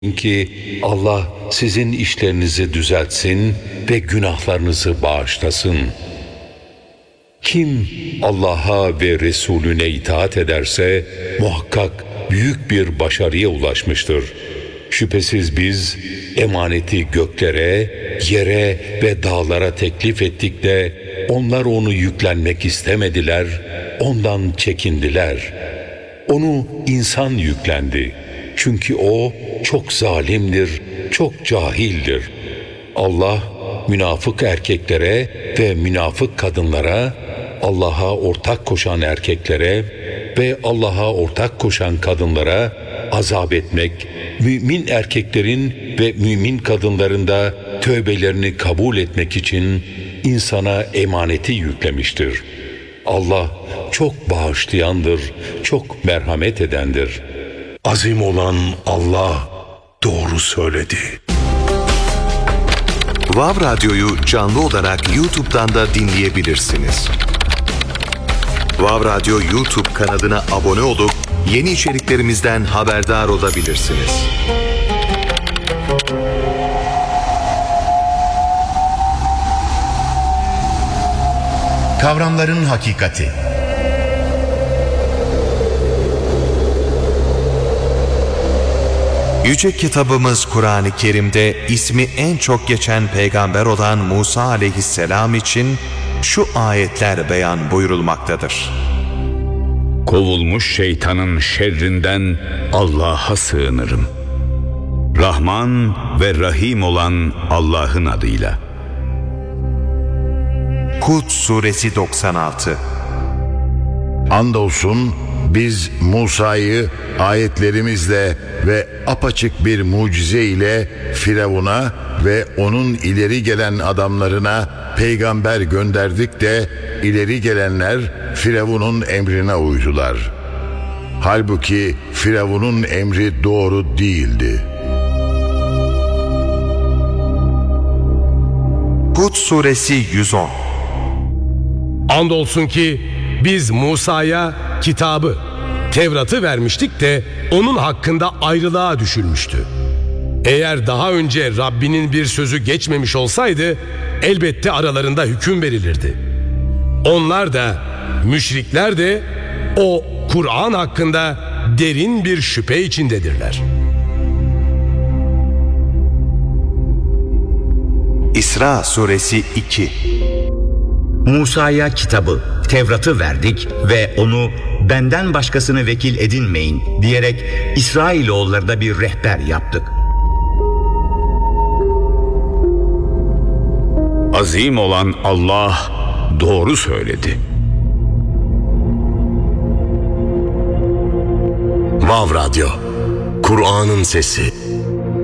ki Allah sizin işlerinizi düzeltsin ve günahlarınızı bağışlasın. Kim Allah'a ve Resulüne itaat ederse muhakkak büyük bir başarıya ulaşmıştır. Şüphesiz biz emaneti göklere, yere ve dağlara teklif ettik de onlar onu yüklenmek istemediler, ondan çekindiler. Onu insan yüklendi. Çünkü o çok zalimdir, çok cahildir. Allah münafık erkeklere ve münafık kadınlara, Allah'a ortak koşan erkeklere ve Allah'a ortak koşan kadınlara azap etmek, mümin erkeklerin ve mümin kadınların da tövbelerini kabul etmek için insana emaneti yüklemiştir. Allah çok bağışlayandır, çok merhamet edendir. Azim olan Allah doğru söyledi. Vav Radyo'yu canlı olarak YouTube'dan da dinleyebilirsiniz. Vav Radyo YouTube kanalına abone olup yeni içeriklerimizden haberdar olabilirsiniz. Kavramların hakikati. Yüce kitabımız Kur'an-ı Kerim'de ismi en çok geçen peygamber olan Musa aleyhisselam için şu ayetler beyan buyurulmaktadır. Kovulmuş şeytanın şerrinden Allah'a sığınırım. Rahman ve Rahim olan Allah'ın adıyla. Hud suresi 96. Andolsun biz Musa'yı ayetlerimizle ve apaçık bir mucize ile Firavun'a ve onun ileri gelen adamlarına peygamber gönderdik de ileri gelenler Firavun'un emrine uydular. Halbuki Firavun'un emri doğru değildi. Hud suresi 110. Andolsun ki biz Musa'ya kitabı, Tevrat'ı vermiştik de onun hakkında ayrılığa düşülmüştü. Eğer daha önce Rabbinin bir sözü geçmemiş olsaydı elbette aralarında hüküm verilirdi. Onlar da, müşrikler de o Kur'an hakkında derin bir şüphe içindedirler. İsra suresi 2. Musa'ya kitabı, Tevrat'ı verdik ve onu benden başkasını vekil edinmeyin diyerek İsrailoğullarına bir rehber yaptık. Azim olan Allah doğru söyledi. Vav Radyo, Kur'an'ın sesi.